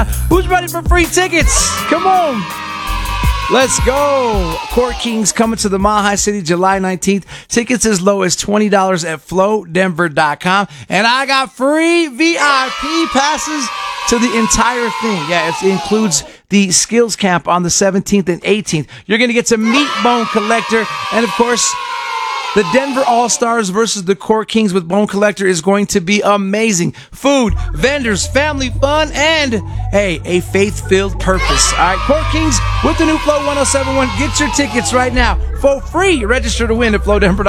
Who's ready for free tickets? Come on. Let's go. Court Kings coming to the Mile High City July 19th. Tickets as low as $20 at flowdenver.com. And I got free VIP passes to the entire thing. Yeah, it includes the skills camp on the 17th and 18th. You're going to get to meet Bone Collector. And, of course, the Denver All-Stars versus the Court Kings with Bone Collector is going to be amazing. Food, vendors, family fun, and, hey, a faith-filled purpose. All right, Court Kings with the new Flow 1071. Get your tickets right now for free. Register to win at flowdenver.com.